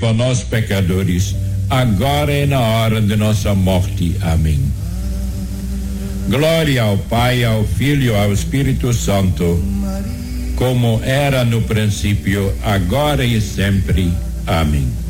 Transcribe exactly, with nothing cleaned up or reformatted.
por nós pecadores, agora e na hora de nossa morte. Amém. Glória ao Pai, ao Filho e ao Espírito Santo, como era no princípio, agora e sempre. Amém.